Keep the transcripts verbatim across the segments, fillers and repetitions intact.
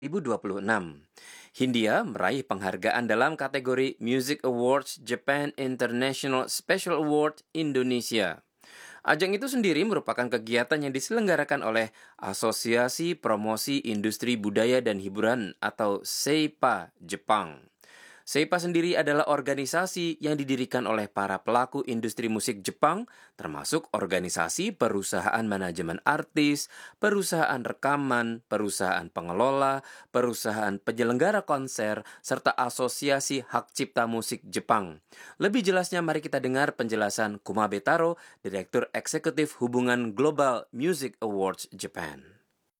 dua ribu dua puluh enam. Hindia meraih penghargaan dalam kategori Music Awards Japan International Special Award Indonesia. Ajang itu sendiri merupakan kegiatan yang diselenggarakan oleh Asosiasi Promosi Industri Budaya dan Hiburan atau SEIPA Jepang. SEIPA sendiri adalah organisasi yang didirikan oleh para pelaku industri musik Jepang, termasuk organisasi perusahaan manajemen artis, perusahaan rekaman, perusahaan pengelola, perusahaan penyelenggara konser, serta asosiasi hak cipta musik Jepang. Lebih jelasnya mari kita dengar penjelasan Kumabe Taro, Direktur Eksekutif Hubungan Global Music Awards Japan.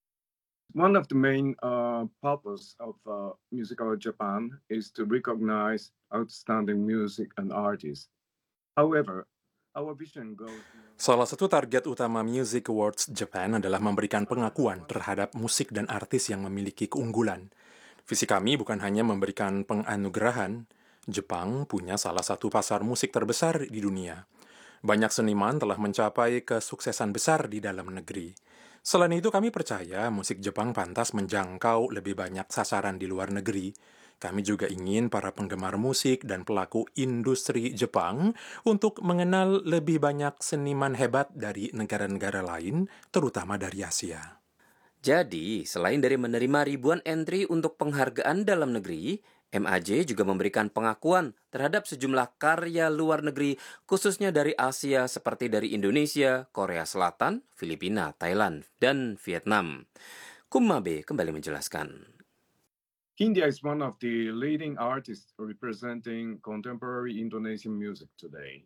One of the main uh, purpose of uh, Musical Japan is to recognize outstanding music and artists. However, our vision goes beyond. Salah satu target utama Music Awards Japan adalah memberikan pengakuan terhadap musik dan artis yang memiliki keunggulan. Visi kami bukan hanya memberikan penganugerahan. Jepang punya salah satu pasar musik terbesar di dunia. Banyak seniman telah mencapai kesuksesan besar di dalam negeri. Selain itu, kami percaya musik Jepang pantas menjangkau lebih banyak sasaran di luar negeri. Kami juga ingin para penggemar musik dan pelaku industri Jepang untuk mengenal lebih banyak seniman hebat dari negara-negara lain, terutama dari Asia. Jadi, selain dari menerima ribuan entry untuk penghargaan dalam negeri, M A J juga memberikan pengakuan terhadap sejumlah karya luar negeri, khususnya dari Asia seperti dari Indonesia, Korea Selatan, Filipina, Thailand, dan Vietnam. Kumabe kembali menjelaskan. Hindia is one of the leading artists representing contemporary Indonesian music today.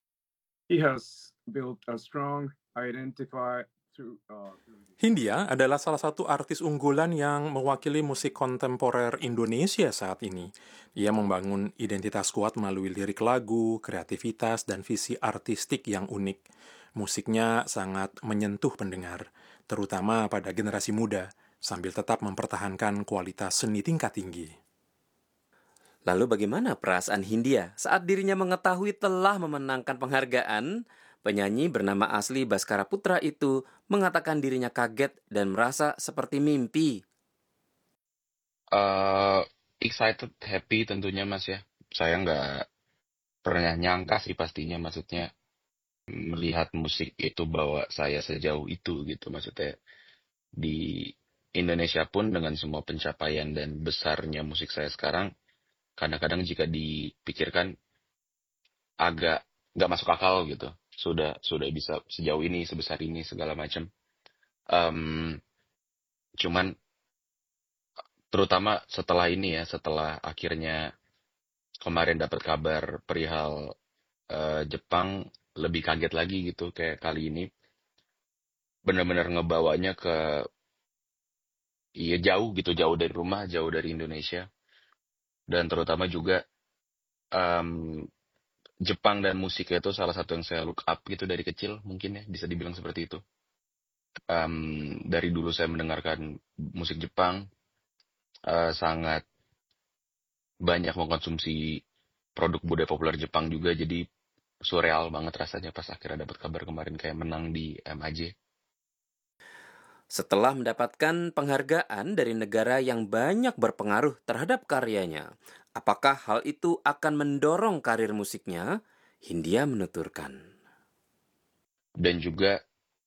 He has built a strong identify through. Uh, Hindia adalah salah satu artis unggulan yang mewakili musik kontemporer Indonesia saat ini. Ia membangun identitas kuat melalui lirik lagu, kreativitas, dan visi artistik yang unik. Musiknya sangat menyentuh pendengar, terutama pada generasi muda, sambil tetap mempertahankan kualitas seni tingkat tinggi. Lalu bagaimana perasaan Hindia saat dirinya mengetahui telah memenangkan penghargaan? Penyanyi bernama asli Baskara Putra itu mengatakan dirinya kaget dan merasa seperti mimpi. Uh, excited, happy tentunya Mas ya. Saya nggak pernah nyangka sih pastinya, maksudnya melihat musik itu bawa saya sejauh itu gitu. Maksudnya di Indonesia pun dengan semua pencapaian dan besarnya musik saya sekarang, kadang-kadang jika dipikirkan agak nggak masuk akal gitu. Sudah sudah bisa sejauh ini, sebesar ini, segala macam. Um, cuman terutama setelah ini ya, setelah akhirnya kemarin dapat kabar perihal uh, Jepang, lebih kaget lagi gitu. Kayak kali ini benar-benar ngebawanya ke iya jauh gitu, jauh dari rumah, jauh dari Indonesia. Dan terutama juga um, Jepang dan musiknya itu salah satu yang saya look up gitu dari kecil, mungkin ya bisa dibilang seperti itu. Um, dari dulu saya mendengarkan musik Jepang, uh, sangat banyak mengkonsumsi produk budaya populer Jepang juga, jadi surreal banget rasanya pas akhirnya dapat kabar kemarin kayak menang di M A J. Setelah mendapatkan penghargaan dari negara yang banyak berpengaruh terhadap karyanya, apakah hal itu akan mendorong karir musiknya? Hindia menuturkan. Dan juga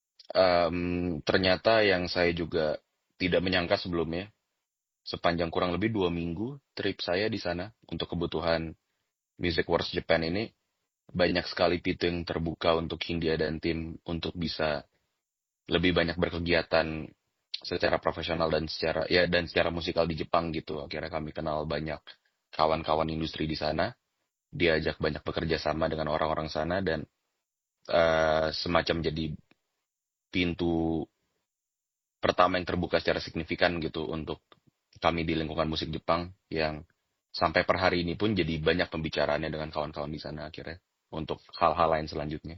um, ternyata yang saya juga tidak menyangka sebelumnya, sepanjang kurang lebih dua minggu trip saya di sana untuk kebutuhan Music Awards Japan ini, banyak sekali pintu yang terbuka untuk Hindia dan tim untuk bisa lebih banyak berkegiatan secara profesional dan secara ya dan secara musikal di Jepang gitu. Akhirnya kami kenal banyak kawan-kawan industri di sana, diajak banyak bekerja sama dengan orang-orang sana, dan uh, semacam jadi pintu pertama yang terbuka secara signifikan gitu untuk kami di lingkungan musik Jepang, yang sampai per hari ini pun jadi banyak pembicaraannya dengan kawan-kawan di sana akhirnya untuk hal-hal lain selanjutnya.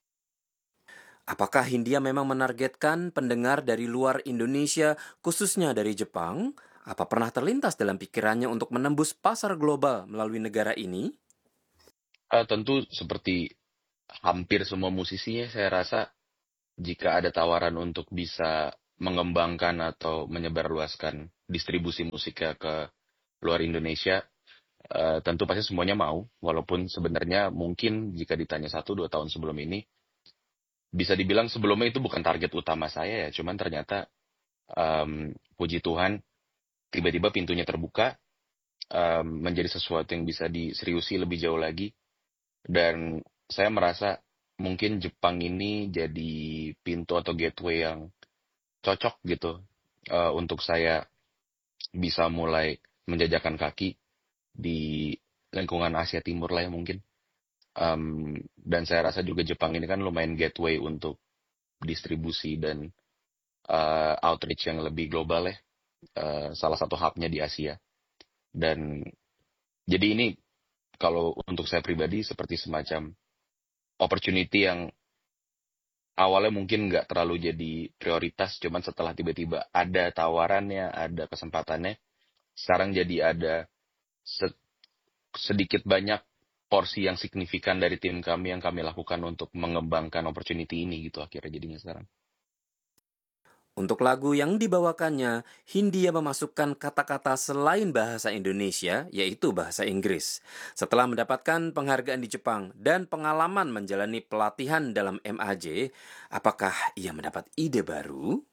Apakah Hindia memang menargetkan pendengar dari luar Indonesia, khususnya dari Jepang? Apa pernah terlintas dalam pikirannya untuk menembus pasar global melalui negara ini? Uh, tentu seperti hampir semua musisinya, saya rasa jika ada tawaran untuk bisa mengembangkan atau menyebarluaskan distribusi musiknya ke luar Indonesia, eh, tentu pasti semuanya mau. Walaupun sebenarnya mungkin jika ditanya satu dua tahun sebelum ini, bisa dibilang sebelumnya itu bukan target utama saya ya. Cuman ternyata em, puji Tuhan tiba-tiba pintunya terbuka, em, menjadi sesuatu yang bisa diseriusi lebih jauh lagi. Dan saya merasa mungkin Jepang ini jadi pintu atau gateway yang cocok gitu, eh, untuk saya bisa mulai menjajakan kaki di lingkungan Asia Timur lah ya mungkin. Em, dan saya rasa juga Jepang ini kan lumayan gateway untuk distribusi dan eh, outreach yang lebih global ya. Eh, salah satu hubnya di Asia. Dan jadi ini kalau untuk saya pribadi seperti semacam opportunity yang awalnya mungkin nggak terlalu jadi prioritas, cuman setelah tiba-tiba ada tawarannya, ada kesempatannya, sekarang jadi ada se- sedikit banyak porsi yang signifikan dari tim kami yang kami lakukan untuk mengembangkan opportunity ini gitu akhirnya jadinya sekarang. Untuk lagu yang dibawakannya, Hindia memasukkan kata-kata selain bahasa Indonesia, yaitu bahasa Inggris. Setelah mendapatkan penghargaan di Jepang dan pengalaman menjalani pelatihan dalam M A J, apakah ia mendapat ide baru?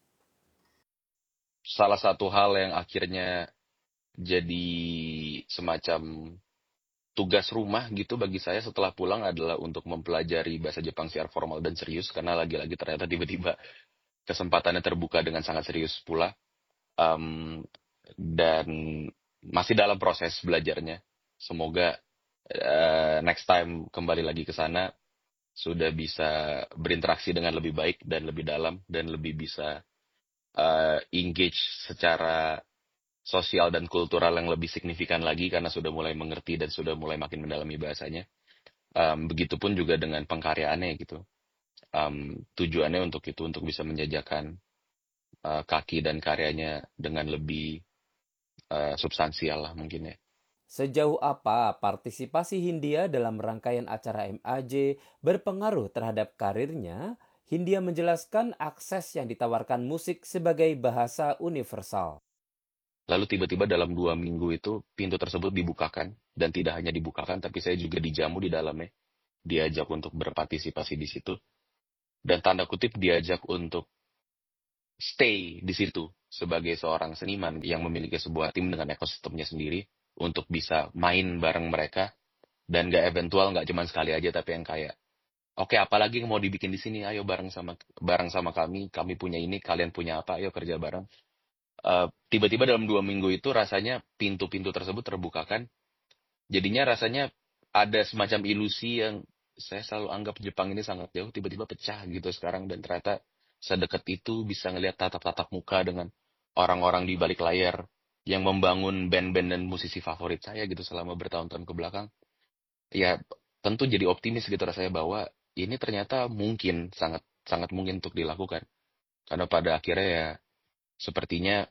Salah satu hal yang akhirnya jadi semacam tugas rumah gitu bagi saya setelah pulang adalah untuk mempelajari bahasa Jepang secara formal dan serius karena lagi-lagi ternyata tiba-tiba kesempatannya terbuka dengan sangat serius pula. Em, dan masih dalam proses belajarnya. Semoga eh, next time kembali lagi ke sana sudah bisa berinteraksi dengan lebih baik dan lebih dalam dan lebih bisa eh, engage secara sosial dan kultural yang lebih signifikan lagi karena sudah mulai mengerti dan sudah mulai makin mendalami bahasanya. Em, begitupun juga dengan pengkaryaannya gitu. Em, tujuannya untuk itu untuk bisa menjajakan eh, kaki dan karyanya dengan lebih eh, substansial lah mungkin ya. Sejauh apa partisipasi Hindia dalam rangkaian acara M A J berpengaruh terhadap karirnya? Hindia menjelaskan akses yang ditawarkan musik sebagai bahasa universal. Lalu tiba-tiba dalam dua minggu itu pintu tersebut dibukakan dan tidak hanya dibukakan tapi saya juga dijamu di dalamnya, diajak untuk berpartisipasi di situ dan tanda kutip diajak untuk stay di situ sebagai seorang seniman yang memiliki sebuah tim dengan ekosistemnya sendiri untuk bisa main bareng mereka dan gak eventual nggak cuma sekali aja tapi yang kayak oke apalagi yang mau dibikin di sini ayo bareng sama bareng sama kami kami punya ini kalian punya apa ayo kerja bareng. Eh, tiba-tiba dalam dua minggu itu rasanya pintu-pintu tersebut terbukakan jadinya rasanya ada semacam ilusi yang saya selalu anggap Jepang ini sangat jauh tiba-tiba pecah gitu sekarang dan ternyata sedekat itu bisa ngelihat tatap-tatap muka dengan orang-orang di balik layar yang membangun band-band dan musisi favorit saya gitu selama bertahun-tahun ke belakang. Ya tentu jadi optimis gitu rasanya bahwa ini ternyata mungkin sangat sangat mungkin untuk dilakukan karena pada akhirnya ya sepertinya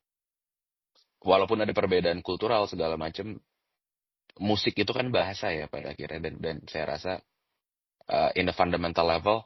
walaupun ada perbedaan kultural segala macam musik itu kan bahasa ya pada akhirnya dan dan saya rasa uh, in the fundamental level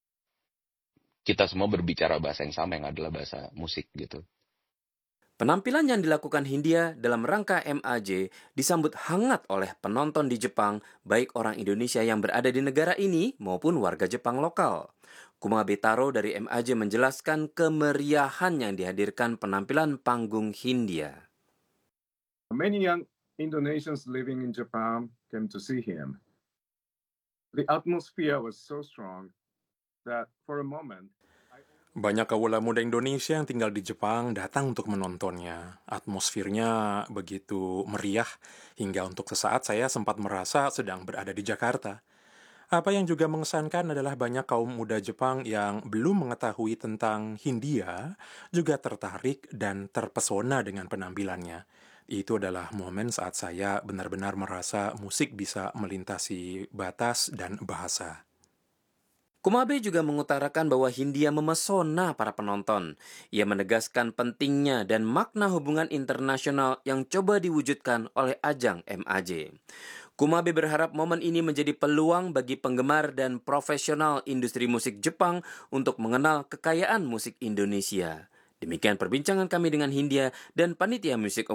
kita semua berbicara bahasa yang sama yang adalah bahasa musik gitu. Penampilan yang dilakukan Hindia dalam rangka M A J disambut hangat oleh penonton di Jepang, baik orang Indonesia yang berada di negara ini maupun warga Jepang lokal. Kumabe Taro dari M A J menjelaskan kemeriahan yang dihadirkan penampilan panggung Hindia. Many young Indonesians living in Japan came to see him. The atmosphere was so strong that for a moment Banyak kawula muda Indonesia yang tinggal di Jepang datang untuk menontonnya. Atmosfernya begitu meriah hingga untuk sesaat saya sempat merasa sedang berada di Jakarta. Apa yang juga mengesankan adalah banyak kaum muda Jepang yang belum mengetahui tentang Hindia juga tertarik dan terpesona dengan penampilannya. Itu adalah momen saat saya benar-benar merasa musik bisa melintasi batas dan bahasa. Kumabe juga mengutarakan bahwa Hindia memesona para penonton. Ia menegaskan pentingnya dan makna hubungan internasional yang coba diwujudkan oleh ajang M A J. Kumabe berharap momen ini menjadi peluang bagi penggemar dan profesional industri musik Jepang untuk mengenal kekayaan musik Indonesia. Demikian perbincangan kami dengan Hindia dan panitia Music